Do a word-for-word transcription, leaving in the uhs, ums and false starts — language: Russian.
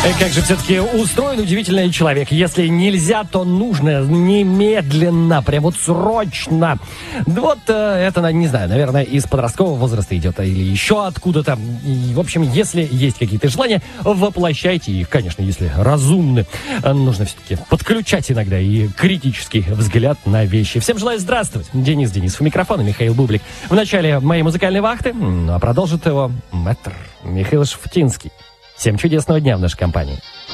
Как же все-таки устроен удивительный человек. Если нельзя, то нужно немедленно, прям вот срочно. Вот э, это, не знаю, наверное, из подросткового возраста идет или еще откуда-то. И, в общем, если есть какие-то желания, воплощайте их, конечно, если разумны. Нужно все-таки подключать иногда и критический взгляд на вещи. Всем желаю здравствовать. Денис Денисов у микрофона, Михаил Бублик. В начале моей музыкальной вахты, ну, а продолжит его мэтр Михаил Шафутинский. Всем чудесного дня в нашей компании.